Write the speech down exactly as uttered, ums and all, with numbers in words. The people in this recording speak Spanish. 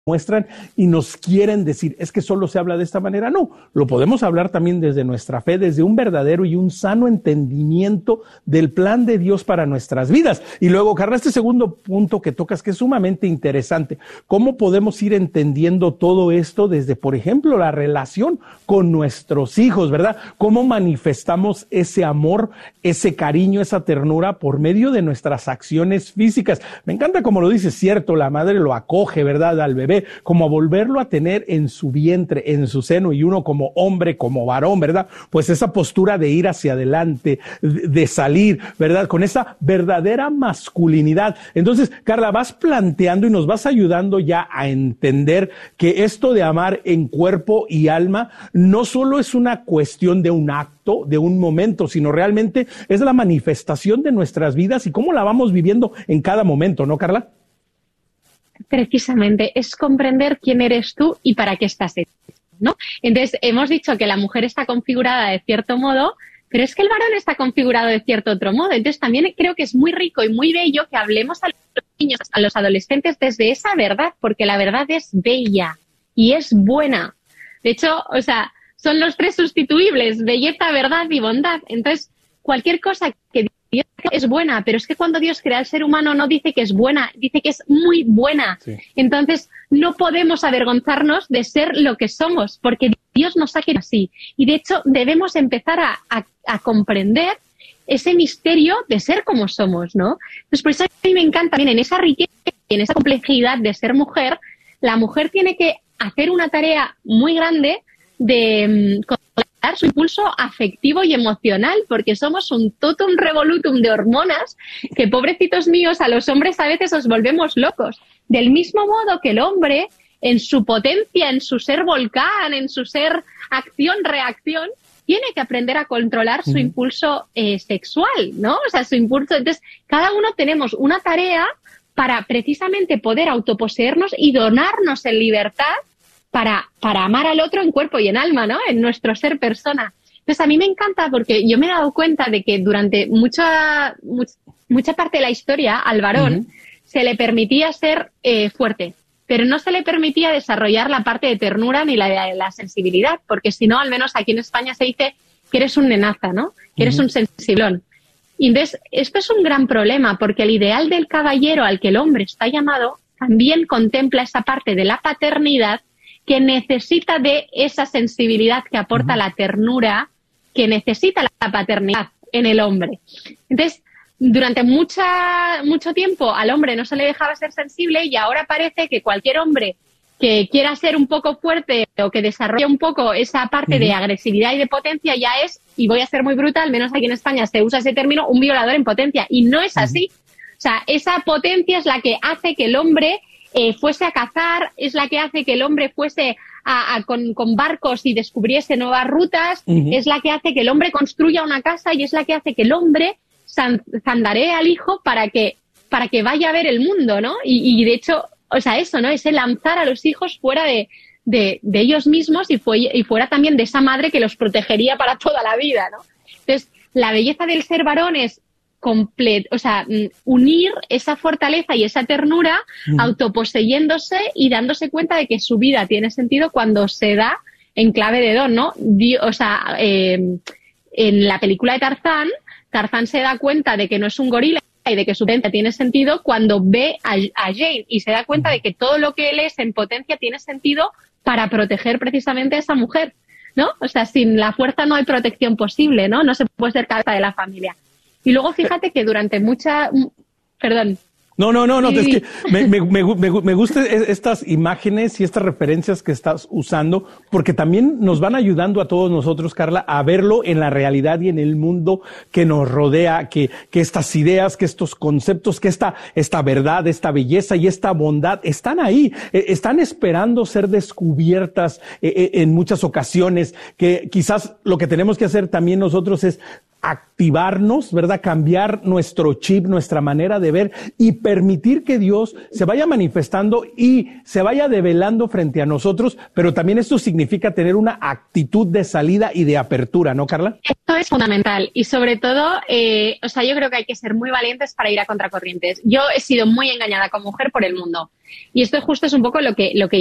muestran y nos quieren decir, es que solo se habla de esta manera. No, lo podemos hablar también desde nuestra fe, desde un verdadero y un sano entendimiento del plan de Dios para nuestras vidas. Y luego, Carla, este segundo punto que tocas, que es sumamente interesante, ¿cómo podemos ir entendiendo todo esto desde, por ejemplo, la relación con nuestros hijos, ¿verdad? ¿Cómo manifestamos ese amor, ese cariño, esa ternura por medio de nuestras acciones físicas? Me encanta como lo dices, cierto, la madre lo acoge, ¿verdad?, al bebé, como a volverlo a tener en su vientre, en su seno, y uno como hombre, como varón, ¿verdad? Pues esa postura de ir hacia adelante, de salir, ¿verdad? Con esa verdadera masculinidad. Entonces, Carla, vas planteando y nos vas ayudando ya a entender que esto de amar en cuerpo y alma no solo es una cuestión de un acto, de un momento, sino realmente es la manifestación de nuestras vidas y cómo la vamos viviendo en cada momento, ¿no, Carla? Precisamente, es comprender quién eres tú y para qué estás hecho, ¿no? Entonces, hemos dicho que la mujer está configurada de cierto modo, pero es que el varón está configurado de cierto otro modo. Entonces, también creo que es muy rico y muy bello que hablemos a los niños, a los adolescentes desde esa verdad, porque la verdad es bella y es buena. De hecho, o sea, son los tres sustituibles, belleza, verdad y bondad. Entonces, cualquier cosa que Dios es buena, pero es que cuando Dios crea al ser humano no dice que es buena, dice que es muy buena. Sí. Entonces, no podemos avergonzarnos de ser lo que somos, porque Dios nos ha querido así. Y de hecho, debemos empezar a, a, a comprender ese misterio de ser como somos, ¿no? Entonces, por eso a mí me encanta también en esa riqueza y en esa complejidad de ser mujer, la mujer tiene que hacer una tarea muy grande de um, controlar su impulso afectivo y emocional, porque somos un totum revolutum de hormonas que, pobrecitos míos, a los hombres a veces os volvemos locos. Del mismo modo que el hombre, en su potencia, en su ser volcán, en su ser acción-reacción, tiene que aprender a controlar su impulso eh, sexual, ¿no? O sea, su impulso. Entonces, cada uno tenemos una tarea para precisamente poder autoposeernos y donarnos en libertad para, para amar al otro en cuerpo y en alma, ¿no? En nuestro ser persona. Entonces, a mí me encanta porque yo me he dado cuenta de que durante mucha, mucha, mucha parte de la historia al varón uh-huh. se le permitía ser eh, fuerte, pero no se le permitía desarrollar la parte de ternura ni la de la sensibilidad, porque si no, al menos aquí en España se dice que eres un nenaza, ¿no? Que eres uh-huh. un sensiblón. Y entonces, esto es un gran problema, porque el ideal del caballero al que el hombre está llamado también contempla esa parte de la paternidad que necesita de esa sensibilidad que aporta uh-huh. la ternura, que necesita la paternidad en el hombre. Entonces, durante mucha, mucho tiempo al hombre no se le dejaba ser sensible y ahora parece que cualquier hombre que quiera ser un poco fuerte o que desarrolle un poco esa parte uh-huh. de agresividad y de potencia ya es, y voy a ser muy bruta, al menos aquí en España se usa ese término, un violador en potencia. Y no es así. Uh-huh. O sea, esa potencia es la que hace que el hombre eh, fuese a cazar, es la que hace que el hombre fuese a, a, con, con barcos y descubriese nuevas rutas, uh-huh. es la que hace que el hombre construya una casa y es la que hace que el hombre zandaree al hijo para que, para que vaya a ver el mundo, ¿no? Y, y de hecho, o sea, eso, ¿no? Ese lanzar a los hijos fuera de, de, de ellos mismos y, fue, y fuera también de esa madre que los protegería para toda la vida, ¿no? Entonces, la belleza del ser varón es complet, o sea, unir esa fortaleza y esa ternura, mm. autoposeyéndose y dándose cuenta de que su vida tiene sentido cuando se da en clave de don, ¿no? Dios, o sea, eh, en la película de Tarzán, Tarzán se da cuenta de que no es un gorila y de que su potencia tiene sentido cuando ve a, a Jane y se da cuenta de que todo lo que él es en potencia tiene sentido para proteger precisamente a esa mujer, ¿no? O sea, sin la fuerza no hay protección posible, ¿no? No se puede ser cabeza de la familia. Y luego fíjate que durante mucha... Perdón. No, no, no, no, sí. Es que me, me, me, me gustan estas imágenes y estas referencias que estás usando, porque también nos van ayudando a todos nosotros, Carla, a verlo en la realidad y en el mundo que nos rodea, que, que estas ideas, que estos conceptos, que esta, esta verdad, esta belleza y esta bondad están ahí, eh, están esperando ser descubiertas eh, eh, en muchas ocasiones, que quizás lo que tenemos que hacer también nosotros es activarnos, ¿verdad? Cambiar nuestro chip, nuestra manera de ver y permitir que Dios se vaya manifestando y se vaya develando frente a nosotros, pero también esto significa tener una actitud de salida y de apertura, ¿no, Carla? Esto es fundamental y sobre todo, eh, o sea, yo creo que hay que ser muy valientes para ir a contracorrientes. Yo he sido muy engañada como mujer por el mundo y esto justo es un poco lo que, lo que